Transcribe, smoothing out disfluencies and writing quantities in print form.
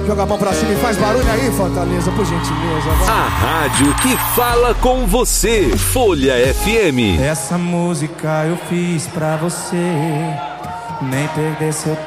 Joga a mão pra cima e faz barulho aí, Fortaleza, por gentileza. Vai. A rádio que fala com você. Folha FM. Essa música eu fiz pra você nem perder seu tempo.